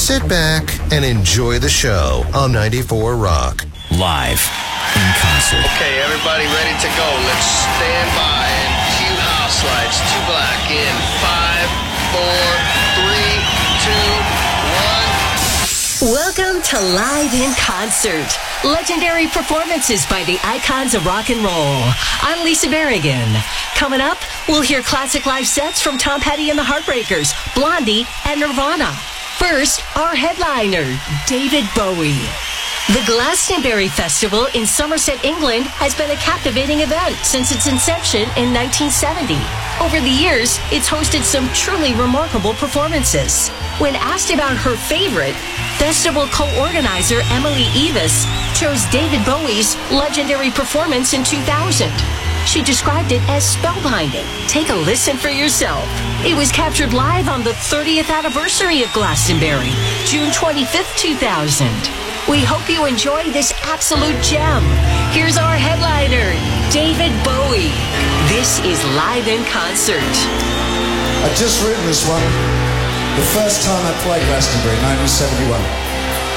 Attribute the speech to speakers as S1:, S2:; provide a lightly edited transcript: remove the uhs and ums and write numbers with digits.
S1: Sit back and enjoy the show on 94 Rock.
S2: Live in concert.
S3: Okay, everybody ready to go. Let's stand by and cue house lights. 2 black in 5, 4, 3, 2, 1.
S4: Welcome to Live in Concert. Legendary performances by the icons of rock and roll. I'm Lisa Berrigan. Coming up, we'll hear classic live sets from Tom Petty and the Heartbreakers, Blondie, and Nirvana. First, our headliner, David Bowie. The Glastonbury Festival in Somerset, England has been a captivating event since its inception in 1970. Over the years, it's hosted some truly remarkable performances. When asked about her favorite, festival co-organizer Emily Evis chose David Bowie's legendary performance in 2000. She described it as spellbinding. Take a listen for yourself. It was captured live on the 30th anniversary of Glastonbury, June 25th, 2000. We hope you enjoy this absolute gem. Here's our headliner, David Bowie. This is Live in Concert.
S5: I'd just written this one the first time I played Glastonbury, 1971.